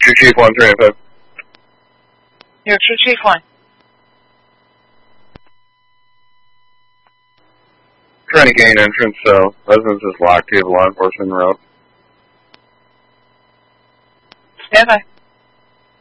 True Chief 135. Here, True Chief 1. Trying to gain entrance, so residence is locked. Do you have law enforcement route? Stand by.